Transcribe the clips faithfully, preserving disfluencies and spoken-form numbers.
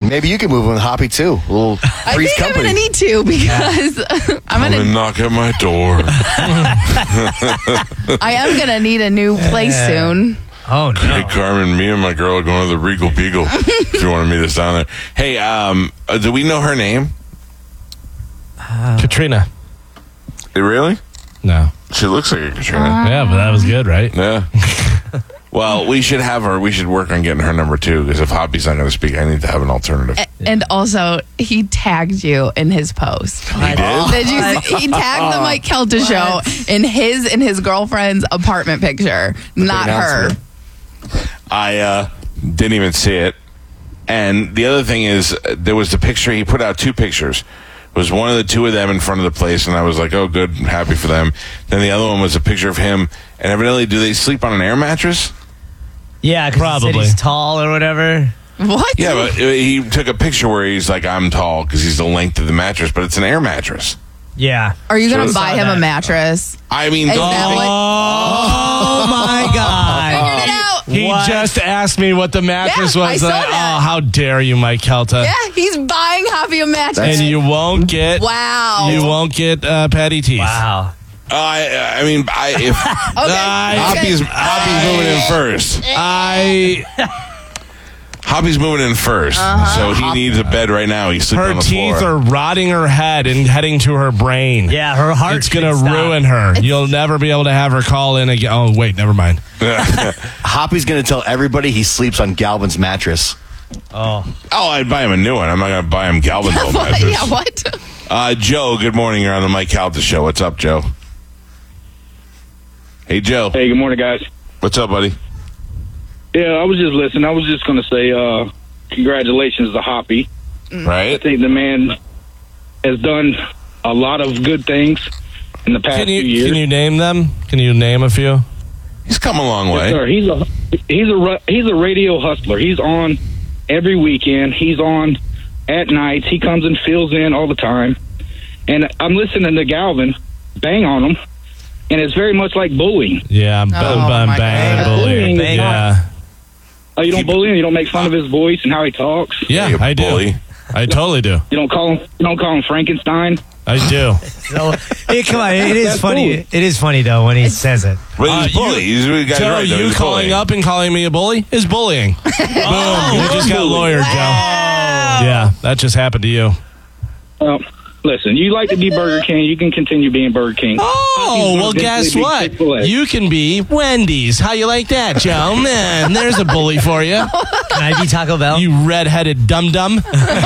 Maybe you can move in with Hoppy too. A little I Three's think company. I'm going to need to because I'm I'm going gonna to. knock at my door. I am going to need a new place soon. Oh, no. Hey, Carmen, me and my girl are going to the Regal Beagle. If you want to meet us down there. Hey, um, uh, do we know her name? Katrina. Eh, Really? No. She looks like a Katrina. Yeah, but that was good, right? Yeah. Well, we should have her. We should work on getting her number two because if Hoppy's not going to speak, I need to have an alternative. And also, he tagged you in his post. He did? Did you see, he tagged the Mike Kelta show in his and his girlfriend's apartment picture, not her. I uh, didn't even see it. And the other thing is, uh, there was the picture. He put out two pictures. It was one of the two of them in front of the place, and I was like, oh, good, happy for them. Then the other one was a picture of him. And evidently, do they sleep on an air mattress? Yeah, because Probably. he's tall or whatever. What? Yeah, but uh, he took a picture where he's like, I'm tall because he's the length of the mattress, but it's an air mattress. Yeah. Are you going to So- buy him a mattress? I mean, Is don't that think- what- Oh, my God. Figured it out. He What? just asked me what the mattress Yeah, I was. saw Like, that. oh, how dare you, Mike Kelta? Yeah, he's buying Hoppy a mattress. And you won't get. Wow. You won't get uh, Patty Teeth. Wow. Uh, I, I mean, I, if I- Hoppy's, Hoppy's moving in first. I. Hoppy's moving in 1st so he needs a bed right now. He's sleeping Her on the teeth floor. are rotting her head and heading to her brain. Yeah, her heart It's going to should stop. ruin her. You'll never be able to have her call in again. Oh, wait, never mind. Hoppy's going to tell everybody he sleeps on Galvin's mattress. Oh. Oh, I'd buy him a new one. I'm not going to buy him Galvin's old mattress. Yeah, what? Uh, Joe, good morning. You're on the Mike Calta show. What's up, Joe? Hey, Joe. Hey, good morning, guys. What's up, buddy? Yeah, I was just listening. I was just going to say uh, congratulations to Hoppy. I Right? think the man has done a lot of good things in the past Can you few years. can you name them? Can you name a few? He's come a long Yes, way. sir. He's a he's a ru- he's a radio hustler. He's on every weekend. He's on at nights. He comes and fills in all the time. And I'm listening to Galvin bang on him, and it's very much like bullying. Yeah, I'm, Oh, I'm my banging God. bullying. Bullying. Yeah, Oh, you don't Keep- bully him. You don't make fun of his voice and how he talks. yeah, You I do. bully. I totally do. You don't call him. You don't call him Frankenstein. I do. So, hey, come on. It is That's funny. cool. It is funny, though, when he says it. But Uh, he's a bully. you- He's the guy's Joe, right, though. you He's calling bullying. up and calling me a bully is bullying. Boom! You just got lawyered, Joe. Yeah, that just happened to you. Well, listen. You like to be Burger King. You can continue being Burger King. Oh, well, Eventually guess be what? Chick-fil-A. You can be Wendy's. How you like that, Joe? Man, there's a bully for you. Can I be Taco Bell? You redheaded dum-dum.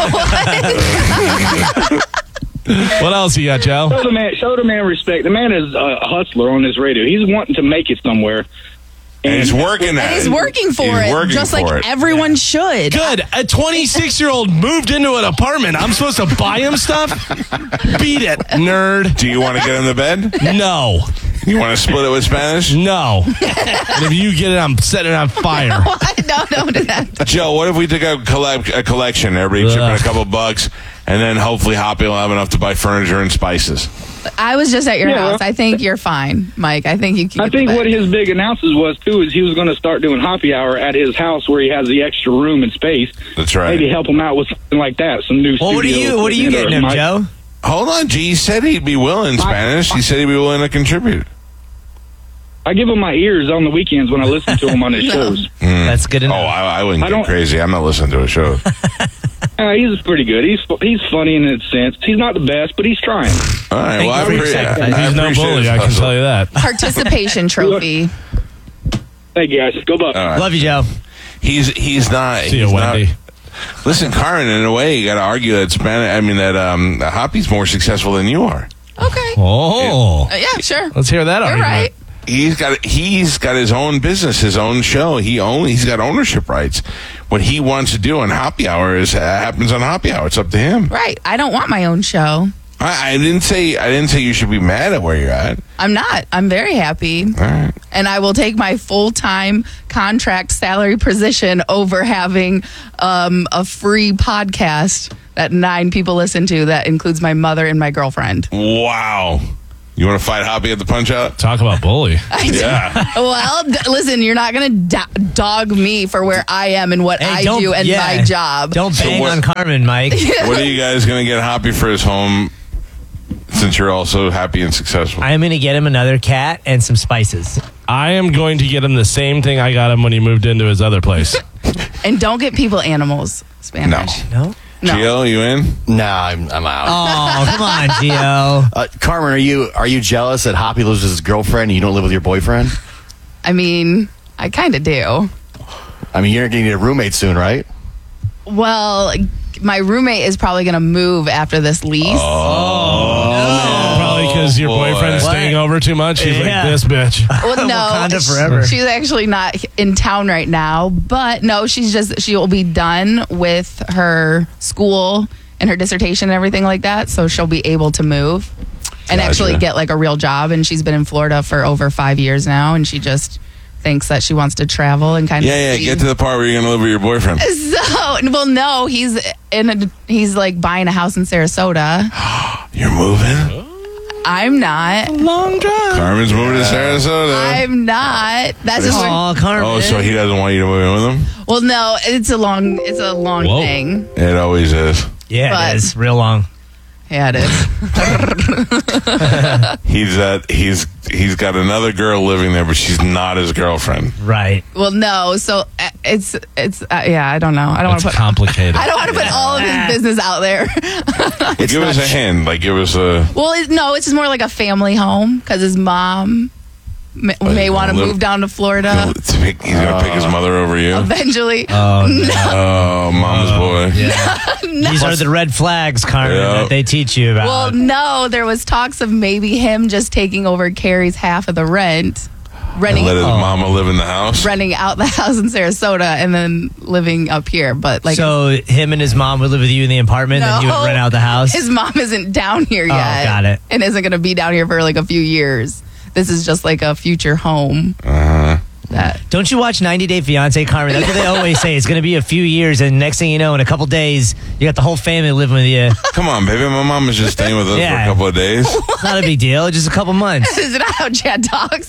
What else you got, Joe? Show the man, show the man respect. The man is a hustler on this radio. He's wanting to make it somewhere. And he's working at And he's it. working for He's it, working just for like it. everyone should. Good. A twenty-six-year-old moved into an apartment. I'm supposed to buy him stuff? Beat it, nerd. Do you want to get in the bed? No. You want to split it with Spanish? No. And if you get it, I'm setting it on fire. no, don't do that. Joe, what if we took a, collect, a collection? Everybody chip in a Ugh. couple bucks, and then hopefully Hoppy will have enough to buy furniture and spices. I was just at your Yeah. house. I think you're fine, Mike. I think you can. I get the think bed. what his big announcement was too is he was going to start doing happy hour at his house where he has the extra room and space. That's right. Maybe help him out with something like that. Some new. Well, what are studio you? What are you equipment getting or him, mic- Joe? Hold on, G. He said he'd be willing, Spanish. He said he'd be willing to contribute. I give him my ears on the weekends when I listen to him on his shows. That's good Oh, enough. I, I wouldn't I get don't- crazy. I'm not listening to a show. Uh, he's pretty good. He's fu- he's funny in a sense. He's not the best, but he's trying. All right. Thank Well, I you for your appreciate, sacrifice. I He's no appreciate bully, his I can hustle. tell you that. participation trophy. Thank you guys. Go Bucks. All right. Love you, Joe. He's he's not. See you, he's not- Wendy. Listen, Carmen. In a way, you got to argue that Spanish. I mean that um, Hoppy's more successful than you are. Okay. Oh. Uh, yeah, sure. Let's hear that You're argument. right. He's got he's got his own business, his own show. He own he's got ownership rights. What he wants to do on Happy Hour is uh, happens on Happy Hour. It's up to him. Right. I don't want my own show. I, I didn't say I didn't say you should be mad at where you're at. I'm not. I'm very happy. All right. And I will take my full-time contract salary position over having um, a free podcast that nine people listen to that includes my mother and my girlfriend. Wow. You want to fight Hoppy at the punch out? Talk about bully. Yeah. Well, d- listen, you're not going to do- dog me for where I am and what Hey, I don't- do and yeah. my job. Don't So bang what- on Carmen, Mike. What are you guys going to get Hoppy for his home since you're also happy and successful? I'm going to get him another cat and some spices. I am going to get him the same thing I got him when he moved into his other place. And don't get people animals Spanish. No? No. Gio, you in? Nah, I'm, I'm out. Oh, come on, Gio. Uh, Carmen, are you are you jealous that Hoppy lives with his girlfriend and you don't live with your boyfriend? I mean, I kind of do. I mean, you're going to need a roommate soon, right? Well, my roommate is probably going to move after this lease. Probably because your boy. boyfriend's What? staying over too much. He's Yeah. like, this bitch. Well, no, Wakanda sh- forever. she's actually not in town right now. But no, she's just she will be done with her school and her dissertation and everything like that. So she'll be able to move and Gotcha. actually get like a real job. And she's been in Florida for over five years now, and she just thinks that she wants to travel and kind of Yeah, yeah. see- Get to the part where you're going to live with your boyfriend. So well, no, he's in a, he's like buying a house in Sarasota. You're moving? I'm not. Long drive. Carmen's moving to Sarasota. I'm not. That's just Oh, Carmen. Oh, so he doesn't want you to move in with him? well, no, it's a long it's a long Whoa. thing. It always is. Yeah, But- it is. Real long. Yeah, it is. He's at he's he's got another girl living there, but she's not his girlfriend. Right. Well, no. So uh, it's it's uh, yeah. I don't know. I don't want It's to put. complicated. I don't want to put all of his business out there. It's give not us a sh- hint. Like give us a. Well, it, no, it's just more like a family home because his mom may, Oh, may he's want to gonna move live- down to Florida to pick, he's gonna pick his mother over you. eventually. Oh, no. Oh, mama's boy. Yeah. These are the red flags, Carmen, Yeah. that they teach you about. Well, no, there was talks of maybe him just taking over Carrie's half of the rent, And renting let his mama live in the house. renting out the house in Sarasota, and then living up here. But like, so him and his mom would live with you in the apartment, and then you would No. rent out the house? his mom isn't down here Oh, yet. got it. And isn't going to be down here for like a few years. This is just like a future home. Uh-huh. That Don't you watch ninety Day Fiancé, Carmen? That's what they always say. It's going to be a few years, and next thing you know, in a couple days, you got the whole family living with you. Come on, baby. My mom is just staying with us for Yeah. a couple of days. Not a big deal. Just a couple months. is not how Chad talks.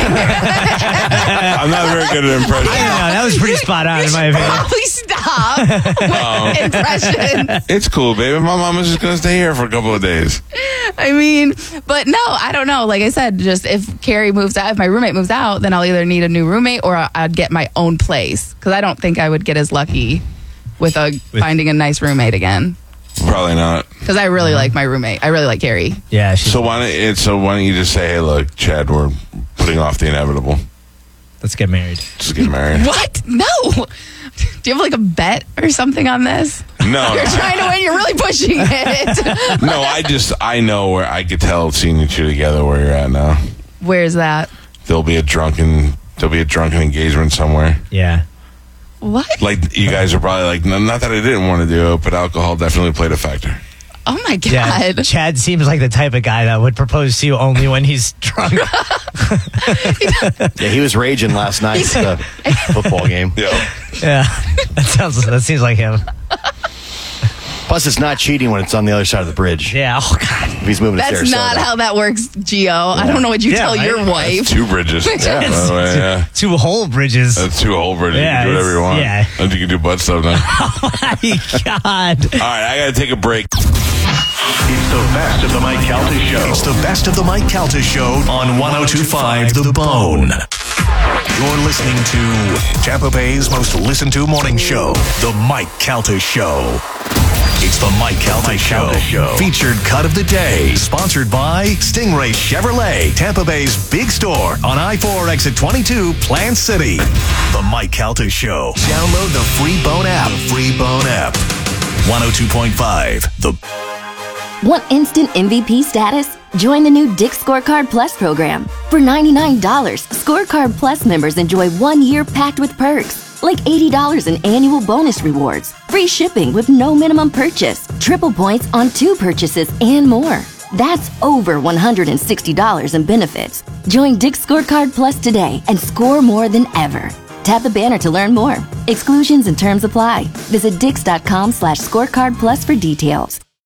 I'm not very good at I impressions. don't know. That was pretty spot on, in my opinion. Please stop with impressions. It's cool, baby. My mom is just gonna stay here for a couple of days. I mean, but no, I don't know. Like I said, just if Carrie moves out, if my roommate moves out, then I'll either need a new roommate or I'd get my own place because I don't think I would get as lucky with a finding a nice roommate again. Probably not. Because I really like my roommate. I really like Carrie. Yeah, she's, So why don't it, so why don't you just say, hey, look, Chad, we're putting off the inevitable. let's get married. Just get married. What? No. Do you have like a bet or something on this? No, You're trying to win. You're really pushing it. no. I just I know where I could tell seeing you two together where you're at now. Where's that? There'll be a drunken there'll be a drunken engagement somewhere. Yeah. What? Like you guys are probably like, no, not that I didn't want to do it, but alcohol definitely played a factor. Oh my God. Yeah. Chad seems like the type of guy that would propose to you only when he's drunk. Yeah, he was raging last night at the football game. Yeah. Yeah. That sounds, that seems like him. Plus, it's not cheating when it's on the other side of the bridge. Yeah. Oh, God. If he's moving to That's Sarasota. not how that works, Gio. I don't know what you Yeah, tell right? your wife. Two bridges. Yeah, by the way, yeah. Two whole bridges. That's two whole bridges. Yeah, you can do whatever you it's- want. yeah. And you can do butt stuff now. Oh, my God. All right, I got to take a break. It's the best of the Mike Calta Show. It's the best of the Mike Calta Show on one oh two point five The Bone. You're listening to Tampa Bay's most listened to morning show, The Mike Calta Show. It's the Mike Calta Show. Show. Featured cut of the day. Sponsored by Stingray Chevrolet, Tampa Bay's big store on I four exit twenty-two, Plant City. The Mike Calta Show. Download the free Bone app. The free Bone app. one oh two point five The Want instant M V P status? Join the new Dick's Scorecard Plus program. For ninety-nine dollars, Scorecard Plus members enjoy one year packed with perks, like eighty dollars in annual bonus rewards, free shipping with no minimum purchase, triple points on two purchases, and more. That's over one hundred sixty dollars in benefits. Join Dick's Scorecard Plus today and score more than ever. Tap the banner to learn more. Exclusions and terms apply. Visit dix.com slash scorecard plus for details.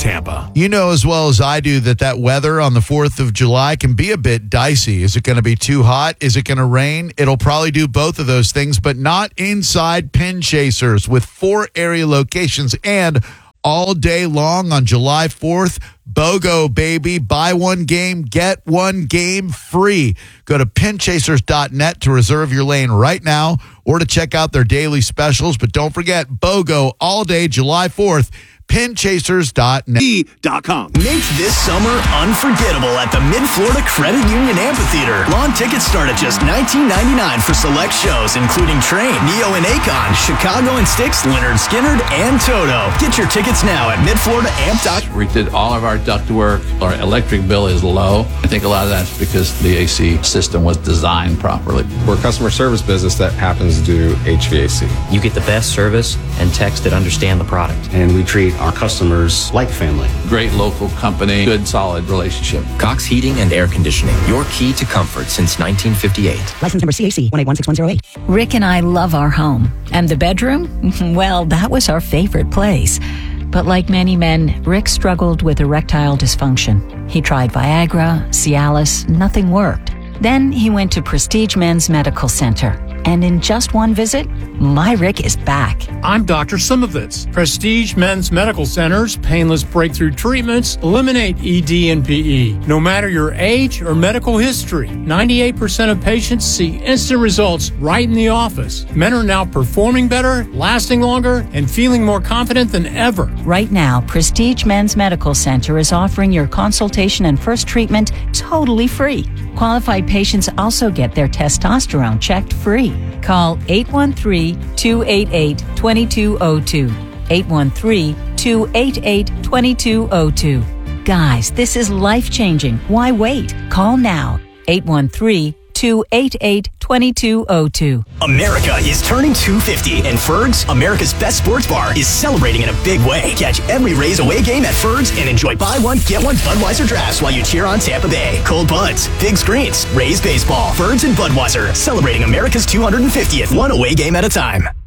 Tampa. You know as well as I do that that weather on the fourth of July can be a bit dicey. Is it going to be too hot? Is it going to rain? It'll probably do both of those things, but not inside Pin Chasers with four area locations and all day long on July fourth. BOGO, baby. Buy one game, get one game free. Go to pin chasers dot net to reserve your lane right now or to check out their daily specials. But don't forget, BOGO all day July fourth. pin chasers dot net. dot com. Make this summer unforgettable at the Mid-Florida Credit Union Amphitheater. Lawn tickets start at just nineteen ninety-nine for select shows, including Train, Neo and Akon, Chicago and Styx, Leonard Skinner, and Toto. Get your tickets now at mid florida amp dot com. We did all of our ductwork. Our electric bill is low. I think a lot of that's because the A C system was designed properly. We're a customer service business that happens to do H V A C. You get the best service and techs that understand the product. And we treat our customers like family. Great local company, good solid relationship. Cox Heating and Air Conditioning, your key to comfort since nineteen fifty-eight. License number C A C one eight one six one zero eight. Rick and I love our home. And the bedroom? Well, that was our favorite place. But like many men, Rick struggled with erectile dysfunction. He tried Viagra, Cialis, nothing worked. Then he went to Prestige Men's Medical Center. And in just one visit, my Rick is back. I'm Doctor Simovitz. Prestige Men's Medical Center's painless breakthrough treatments eliminate E D and P E. No matter your age or medical history, ninety-eight percent of patients see instant results right in the office. Men are now performing better, lasting longer, and feeling more confident than ever. Right now, Prestige Men's Medical Center is offering your consultation and first treatment totally free. Qualified patients also get their testosterone checked free. Call eight one three, two eight eight, two two zero two. eight one three, two eight eight, two two zero two. Guys, this is life-changing. Why wait? Call now. eight one three, two eight eight, two two zero two. America is turning two fifty, and Ferg's, America's best sports bar, is celebrating in a big way. Catch every Rays away game at Ferg's and enjoy buy one, get one Budweiser drafts while you cheer on Tampa Bay. Cold buds, big screens, Rays baseball, Ferg's and Budweiser, celebrating America's two hundred fiftieth, one away game at a time.